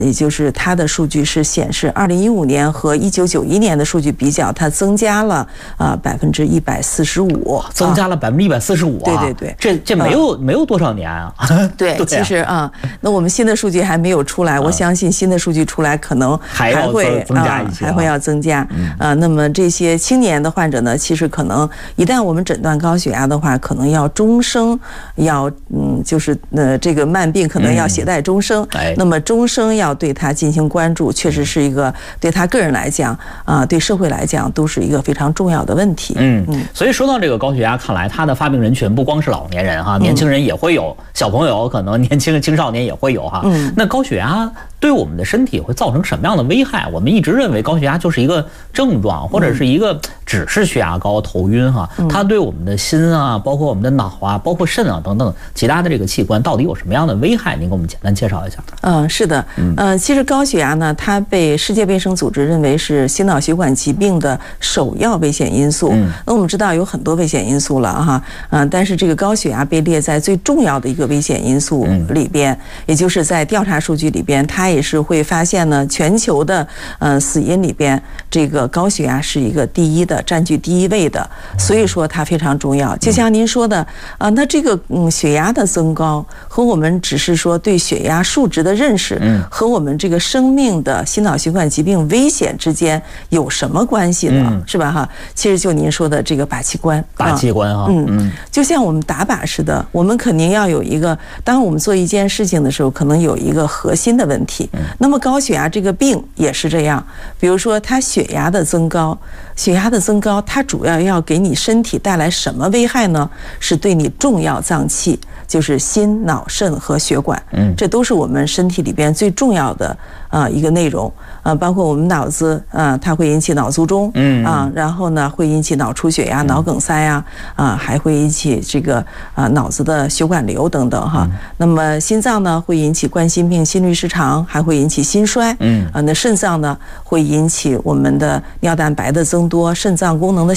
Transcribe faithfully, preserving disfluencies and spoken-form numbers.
也就是它的数据是显示，二零一五年和一九九一年的数据比较，它增加了啊百分之一百四十五， 增加了百分之一百四十五。 对对对， 这这没有、嗯、没有多少年啊。 对，对啊、其实啊，那我们新的数据还没有出来，我相信新的数据出来可能还会增加一些、 啊，还会要增加。嗯、啊，那么这些青年的患者呢，其实可能一旦我们诊断高血压的话，可能要终生要嗯，就是呃这个慢病可能要携带终生。嗯哎、那么终生要对他进行关注，确实是一个对他个人来讲啊，对社会来讲都是一个非常重要的问题。 嗯嗯，所以说到这个高血压，看来它的发病人群不光是老年人哈，年轻人也会有，小朋友可能年轻青少年也会有哈。嗯，那高血压对我们的身体会造成什么样的危害？我们一直认为高血压就是一个症状，或者是一个只是血压高、头晕哈，它对我们的心啊，包括我们的脑啊，包括肾啊等等其他的这个器官，到底有什么样的危害？您给我们简单介绍一下。 嗯，是的，呃，其实高血压呢，它被世界卫生组织认为是心脑血管疾病的首要危险因素。嗯，那我们知道有很多危险因素了哈，嗯、呃，但是这个高血压被列在最重要的一个危险因素里边，也就是在调查数据里边，它也是会发现呢，全球的呃死因里边，这个高血压是一个第一的，占据第一位的，所以说它非常重要。就像您说的啊、呃，那这个嗯血压的增高和我们只是说对血压数值的认识，和我们这个生命的心脑血管疾病危险之间有什么关系呢？嗯、是吧哈？其实就您说的这个靶器官， 靶器官哈， 嗯嗯，就像我们打靶似的，我们肯定要有一个，当我们做一件事情的时候，可能有一个核心的问题。那么高血压这个病也是这样，比如说它血压的增高，血压的增高，它主要要给你身体带来什么危害呢？是对你重要脏器，就是心、脑、肾和血管，嗯，这都是我们身体里边最重要的啊、呃、一个内容啊、呃，包括我们脑子啊、呃，它会引起脑卒中，嗯啊、呃，然后呢会引起脑出血呀、脑梗塞呀，啊、呃，还会引起这个啊、呃、脑子的血管瘤等等哈。那么心脏呢会引起冠心病、心律失常，还会引起心衰，嗯啊、呃，那肾脏呢会引起我们的尿蛋白的增多、肾脏功能的